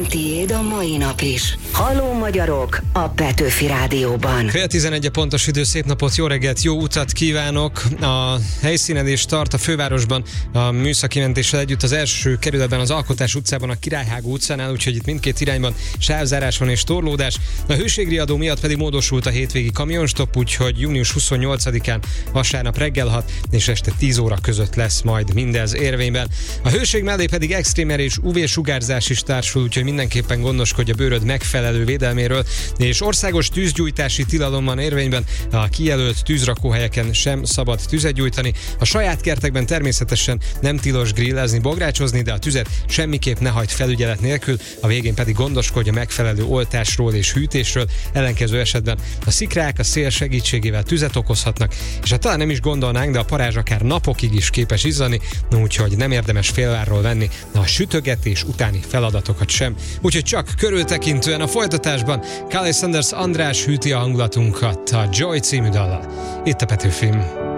tiéd a mai nap is. Halló magyarok a Petőfi Rádióban. 10:30 a pontos idő, szép napot, jó reggelt, jó utat kívánok! A helyszínedés tart a fővárosban a műszaki mentéssel együtt az első kerületben, az Alkotás utcában, a Királyhágó utcánál, úgyhogy itt mindkét irányban sávzárás van és torlódás. A hőségriadó miatt pedig módosult a hétvégi kamionstop, úgyhogy június 28-án vasárnap reggel 6 és este 10 óra között lesz majd mindez érvényben. A hőség mellé pedig extrém erős UV-sugárzás is társul, úgyhogy mindenképpen gondoskodj a bőröd megfelelő védelméről, és országos tűzgyújtási tilalom van érvényben, a kijelölt tűzrakóhelyeken sem szabad tüzet gyújtani. A saját kertekben természetesen nem tilos grillezni, bográcsozni, de a tüzet semmiképp ne hagyd felügyelet nélkül, a végén pedig gondoskodj a megfelelő oltásról és hűtésről, ellenkező esetben a szikrák a szél segítségével tüzet okozhatnak, és hát talán nem is gondolnánk, de a parázs akár napokig is képes izzani, úgyhogy nem érdemes félvárról venni a sütögetés utáni feladatokat sem. Úgyhogy csak körültekintően a folytatásban Carly Sanders András hűti a hangulatunkat a Joy című dallal. Itt a Petőfim.